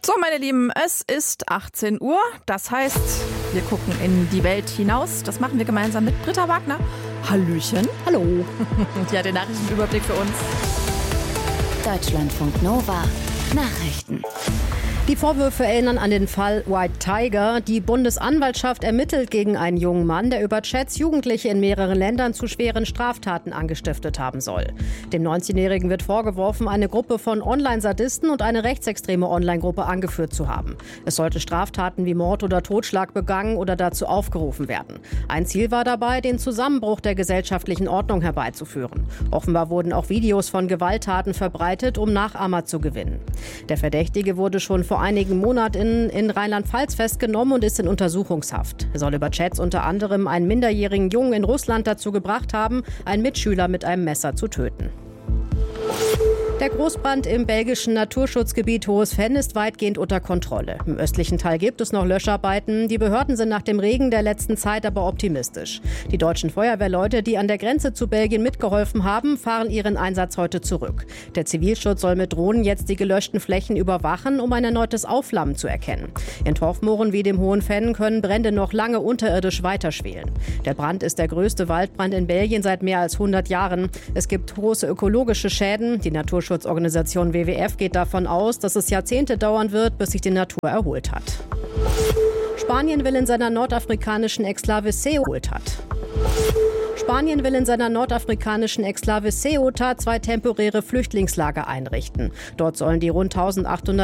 So, meine Lieben, es ist 18 Uhr. Das heißt, wir gucken in die Welt hinaus. Das machen wir gemeinsam mit Britta Wagner. Hallöchen. Hallo. Die hat den Nachrichtenüberblick für uns. Deutschlandfunk Nova. Nachrichten. Die Vorwürfe erinnern an den Fall White Tiger. Die Bundesanwaltschaft ermittelt gegen einen jungen Mann, der über Chats Jugendliche in mehreren Ländern zu schweren Straftaten angestiftet haben soll. Dem 19-Jährigen wird vorgeworfen, eine Gruppe von Online-Sadisten und eine rechtsextreme Online-Gruppe angeführt zu haben. Es sollte Straftaten wie Mord oder Totschlag begangen oder dazu aufgerufen werden. Ein Ziel war dabei, den Zusammenbruch der gesellschaftlichen Ordnung herbeizuführen. Offenbar wurden auch Videos von Gewalttaten verbreitet, um Nachahmer zu gewinnen. Der Verdächtige wurde schon vor einigen Monaten in Rheinland-Pfalz festgenommen und ist in Untersuchungshaft. Er soll über Chats unter anderem einen minderjährigen Jungen in Russland dazu gebracht haben, einen Mitschüler mit einem Messer zu töten. Der Großbrand im belgischen Naturschutzgebiet Hohes Venn ist weitgehend unter Kontrolle. Im östlichen Teil gibt es noch Löscharbeiten. Die Behörden sind nach dem Regen der letzten Zeit aber optimistisch. Die deutschen Feuerwehrleute, die an der Grenze zu Belgien mitgeholfen haben, fahren ihren Einsatz heute zurück. Der Zivilschutz soll mit Drohnen jetzt die gelöschten Flächen überwachen, um ein erneutes Aufflammen zu erkennen. In Torfmooren wie dem Hohen Venn können Brände noch lange unterirdisch weiterschwelen. Der Brand ist der größte Waldbrand in Belgien seit mehr als 100 Jahren. Es gibt große ökologische Schäden. Die Naturschutzorganisation WWF geht davon aus, dass es Jahrzehnte dauern wird, bis sich die Natur erholt hat. Spanien will in seiner nordafrikanischen Exklave Ceuta zwei temporäre Flüchtlingslager einrichten. Dort sollen die rund 1800